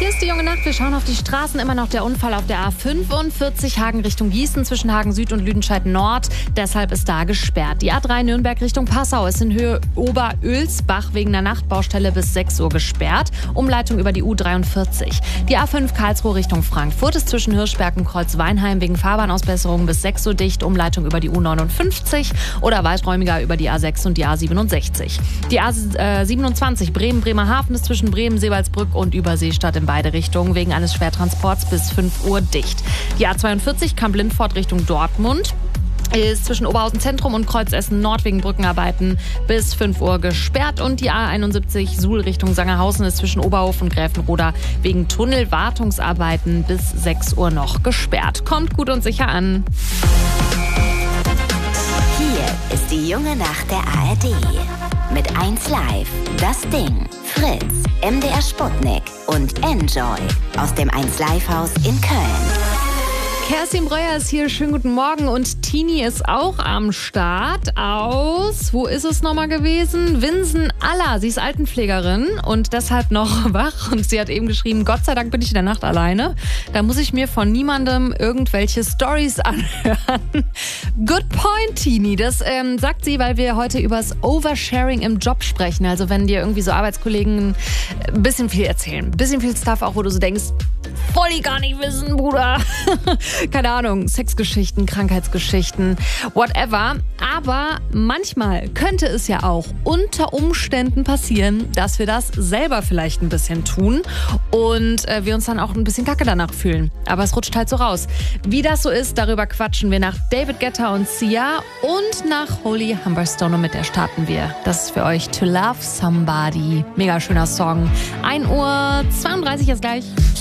Hier ist die junge Nacht. Wir schauen auf die Straßen. Immer noch der Unfall auf der A45 Hagen Richtung Gießen zwischen Hagen Süd und Lüdenscheid Nord. Deshalb ist da gesperrt. Die A3 Nürnberg Richtung Passau ist in Höhe Oberölsbach wegen der Nachtbaustelle bis 6 Uhr gesperrt. Umleitung über die U43. Die A5 Karlsruhe Richtung Frankfurt ist zwischen Hirschberg und Kreuzweinheim wegen Fahrbahnausbesserung bis 6 Uhr dicht. Umleitung über die U59 oder weiträumiger über die A6 und die A67. Die A27 Bremen-Bremerhaven ist zwischen Bremen-Seewaldsbrück und Überseestadt in beide Richtungen wegen eines Schwertransports bis 5 Uhr dicht. Die A42 Kamp-Lindfort Richtung Dortmund ist zwischen Oberhausen Zentrum und Kreuzessen Nord wegen Brückenarbeiten bis 5 Uhr gesperrt. Und die A71 Suhl Richtung Sangerhausen ist zwischen Oberhof und Gräfenroda wegen Tunnelwartungsarbeiten bis 6 Uhr noch gesperrt. Kommt gut und sicher an. Hier ist die junge Nacht der ARD. Mit 1 Live, Das Ding, Fritz, MDR Sputnik und Enjoy aus dem 1 Live Haus in Köln. Kerstin Breuer ist hier, schönen guten Morgen, und Tini ist auch am Start aus, wo ist es nochmal gewesen? Winsen-Aller, sie ist Altenpflegerin und deshalb noch wach, und sie hat eben geschrieben, Gott sei Dank bin ich in der Nacht alleine, da muss ich mir von niemandem irgendwelche Storys anhören. Good point, Tini, das sagt sie, weil wir heute über das Oversharing im Job sprechen, also wenn dir irgendwie so Arbeitskollegen ein bisschen viel erzählen, ein bisschen viel Stuff auch, wo du so denkst, voll die gar nicht wissen, Bruder. Keine Ahnung, Sexgeschichten, Krankheitsgeschichten, whatever. Aber manchmal könnte es ja auch unter Umständen passieren, dass wir das selber vielleicht ein bisschen tun und wir uns dann auch ein bisschen kacke danach fühlen. Aber es rutscht halt so raus. Wie das so ist, darüber quatschen wir nach David Guetta und Sia und nach Holy Humberstone, und mit der starten wir. Das ist für euch To Love Somebody. Mega schöner Song. 1:32 Uhr ist gleich.